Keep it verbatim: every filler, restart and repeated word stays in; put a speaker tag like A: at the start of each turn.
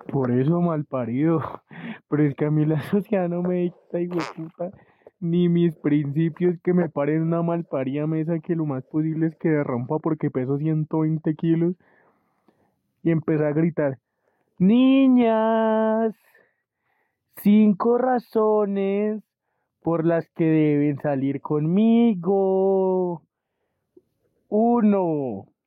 A: Por eso mal parido. Pero es que a mí la sociedad no me dicta, puta, ni mis principios que me paren una malparida mesa que lo más posible es que derrumpa porque peso ciento veinte kilos y empecé a gritar, niñas, cinco razones por las que deben salir conmigo. Uno,